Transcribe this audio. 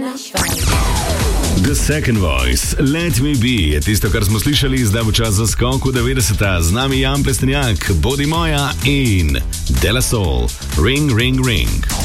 The Second Voice, Let Me Be, je tisto, kar smo slišali, zdaj bo čas za skok v 90. Z nami Jan Plestenjak, Bodi moja in De La Soul, Ring, Ring, Ring.